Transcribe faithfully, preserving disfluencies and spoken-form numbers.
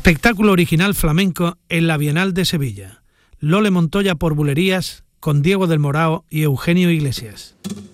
Espectáculo original flamenco en la Bienal de Sevilla. Lole Montoya por Bulerías con Diego del Morao y Eugenio Iglesias.